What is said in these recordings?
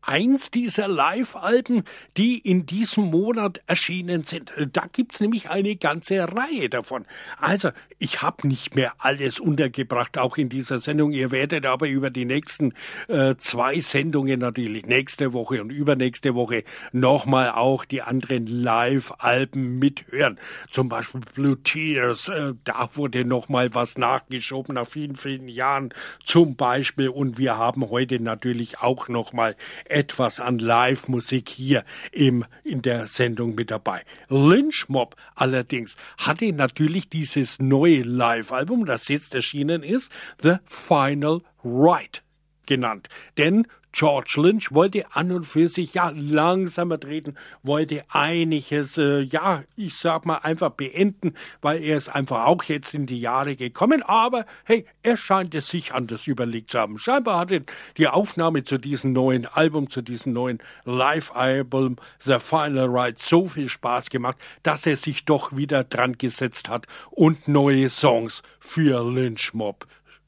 eins dieser Live-Alben, die in diesem Monat erschienen sind. Da gibt's nämlich eine ganze Reihe davon. Also, ich habe nicht mehr alles untergebracht, auch in dieser Sendung. Ihr werdet aber über die nächsten 2 Sendungen, natürlich nächste Woche und übernächste Woche, nochmal auch die anderen Live-Alben mithören. Zum Beispiel Blue Tears, da wurde nochmal was nachgeschoben nach vielen, vielen Jahren zum Beispiel. Und wir haben heute natürlich auch nochmal etwas an Live-Musik hier in der Sendung mit dabei. Lynch Mob allerdings hatte natürlich dieses neue Live-Album, das jetzt erschienen ist, The Final Ride genannt. Denn George Lynch wollte an und für sich langsamer treten, wollte einiges, ich sag mal einfach beenden, weil er ist einfach auch jetzt in die Jahre gekommen, aber hey, er scheint es sich anders überlegt zu haben. Scheinbar hat die Aufnahme zu diesem neuen Album, zu diesem neuen Live-Album The Final Ride so viel Spaß gemacht, dass er sich doch wieder dran gesetzt hat und neue Songs für Lynch Mob,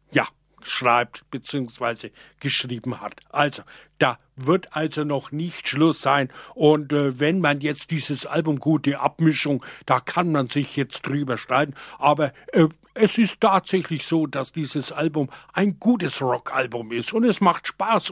schreibt bzw. geschrieben hat. Also, da wird also noch nicht Schluss sein. Und wenn man jetzt dieses Album, gute Abmischung, da kann man sich jetzt drüber streiten, aber es ist tatsächlich so, dass dieses Album ein gutes Rockalbum ist und es macht Spaß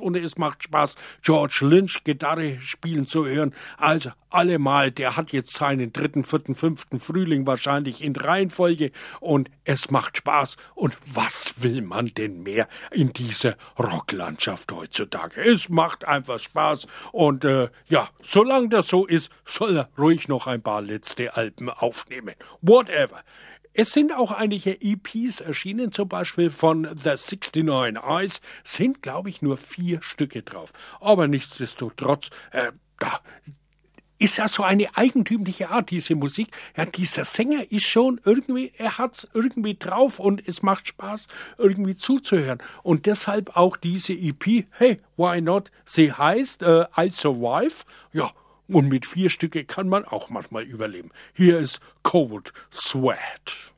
George Lynch Gitarre spielen zu hören. Also allemal, der hat jetzt seinen 3., 4., 5. Frühling wahrscheinlich in Reihenfolge und es macht Spaß. Und was will man denn mehr in dieser Rocklandschaft heutzutage? Es macht einfach Spaß und solange das so ist, soll er ruhig noch ein paar letzte Alben aufnehmen. Whatever. Es sind auch einige EPs erschienen, zum Beispiel von The 69 Eyes, sind, glaube ich, nur 4 Stücke drauf. Aber nichtsdestotrotz, da ist ja so eine eigentümliche Art, diese Musik. Ja, dieser Sänger ist schon irgendwie, er hat's irgendwie drauf und es macht Spaß, irgendwie zuzuhören. Und deshalb auch diese EP, hey, why not? Sie heißt I Survive, und mit 4 Stücke kann man auch manchmal überleben. Hier ist Cold Sweat.